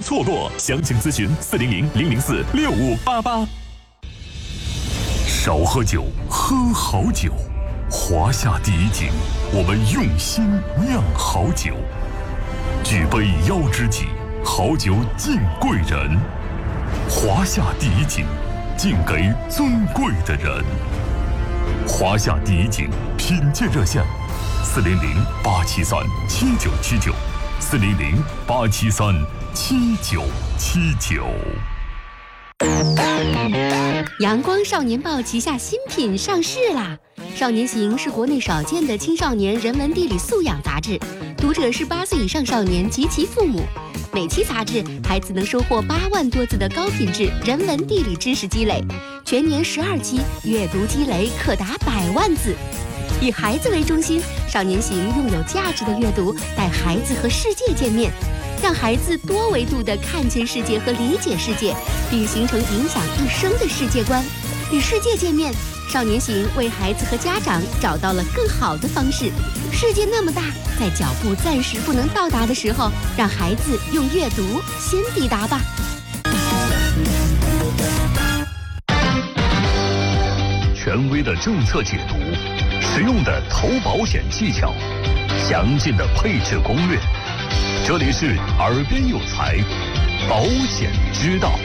错过。详情咨询400-004-6588。少喝酒，喝好酒。华夏第一景，我们用心酿好酒。举杯邀知己，好酒敬贵人。华夏第一景，敬给尊贵的人。华夏第一景品鉴热线：400-873-7979，400-873-7979。 阳光少年报旗下新品上市啦！少年行是国内少见的青少年人文地理素养杂志，读者是8岁以上少年及其父母。每期杂志，孩子能收获8万多字的高品质人文地理知识积累，全年12期，阅读积累可达100万字。以孩子为中心，少年行用有价值的阅读带孩子和世界见面，让孩子多维度地看见世界和理解世界，并形成影响一生的世界观。与世界见面，少年行为孩子和家长找到了更好的方式。世界那么大，在脚步暂时不能到达的时候，让孩子用阅读先抵达吧。 权威的政策解读，实用的投保险技巧，详尽的配置攻略。这里是耳边有财，保险之道。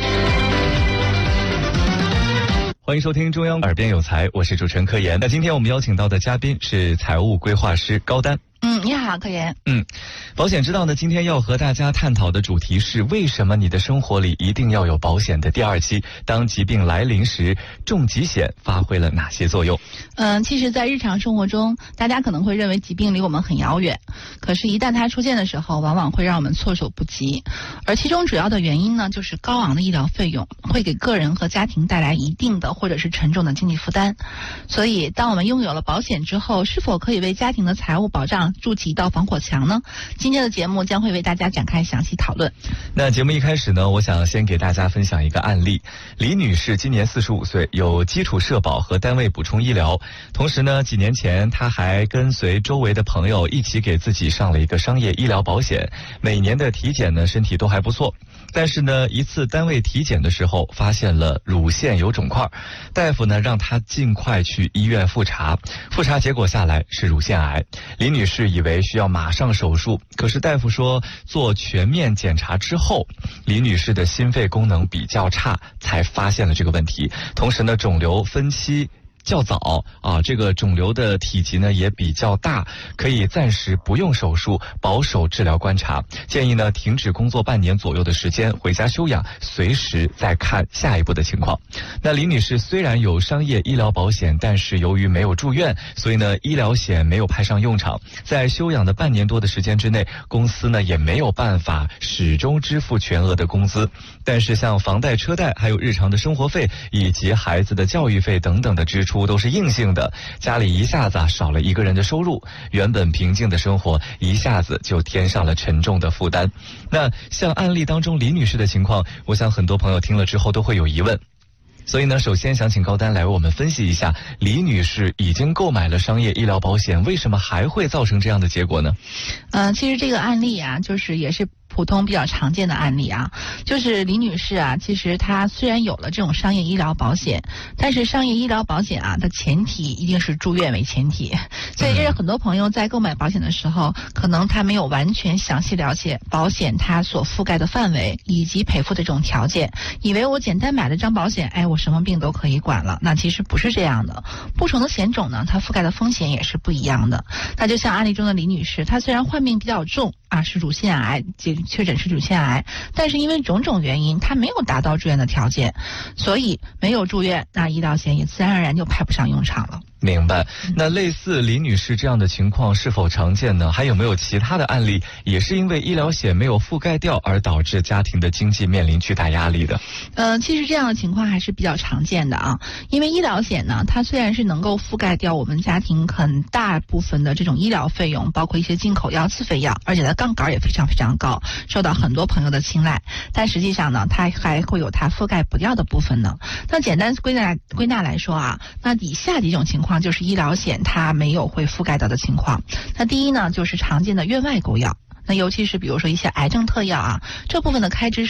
欢迎收听中央耳边有财，我是主持人柯岩。那今天我们邀请到的嘉宾是财务规划师高丹。 你好，柯岩。 保险之道呢，今天要和大家探讨的主题是为什么你的生活里一定要有保险的第2期。当疾病来临时，重疾险发挥了哪些作用？ 其实在日常生活中，大家可能会认为疾病离我们很遥远，可是一旦它出现的时候，往往会让我们措手不及。而其中主要的原因呢，就是高昂的医疗费用会给个人和家庭带来一定的或者是沉重的经济负担。所以当我们拥有了保险之后，是否可以为家庭的财务保障筑起一道防火墙呢？今天的节目将会为大家展开详细讨论。 那节目一开始呢，我想先给大家分享一个案例。李女士今年45岁，有基础社保和单位补充医疗，同时呢，几年前她还跟随周围的朋友一起给自己上了一个商业医疗保险，每年的体检呢，身体都还不错。但是呢，一次单位体检的时候，发现了乳腺有肿块，大夫呢让她尽快去医院复查，复查结果下来是乳腺癌。李女士以为需要马上手术，可是大夫说做全面检查之后，李女士的心肺功能比较差，才发现了这个问题。同时呢，肿瘤分期较早这个肿瘤的体积呢也比较大，可以暂时不用手术，保守治疗观察。建议呢停止工作半年左右的时间，回家休养，随时再看下一步的情况。那李女士虽然有商业医疗保险，但是由于没有住院，所以呢医疗险没有派上用场。在休养的半年多的时间之内，公司呢也没有办法始终支付全额的工资。但是像房贷、车贷，还有日常的生活费以及孩子的教育费等等的支出都是硬性的，家里一下子少了一个人的收入，原本平静的生活一下子就添上了沉重的负担。那像案例当中李女士的情况，我想很多朋友听了之后都会有疑问。所以呢，首先想请高丹来为我们分析一下，李女士已经购买了商业医疗保险，为什么还会造成这样的结果呢？ 其实这个案例啊，就是也是普通比较常见的案例啊，就是李女士啊，其实她虽然有了这种商业医疗保险，但是商业医疗保险啊的前提一定是住院为前提，所以这是很多朋友在购买保险的时候，可能他没有完全详细了解保险它所覆盖的范围以及赔付的这种条件，以为我简单买了张保险，我什么病都可以管了，那其实不是这样的。不同的险种呢，它覆盖的风险也是不一样的。那就像案例中的李女士，她虽然患病比较重是乳腺癌，确诊是乳腺癌，但是因为种种原因，她没有达到住院的条件，所以没有住院，那医疗险也自然而然就派不上用场了。 明白。那类似李女士这样的情况是否常见呢？还有没有其他的案例也是因为医疗险没有覆盖掉而导致家庭的经济面临巨大压力的？ 其实这样的情况还是比较常见的啊。因为医疗险呢，它虽然是能够覆盖掉我们家庭很大部分的这种医疗费用，包括一些进口药、自费药，而且它杠杆也非常非常高，受到很多朋友的青睐。但实际上呢，它还会有它覆盖不掉的部分呢。那简单归纳来说啊，那以下几种情况就是医疗险它没有会覆盖到的情况。那第一呢，就是常见的院外购药。那尤其是比如说一些癌症特药啊，这部分的开支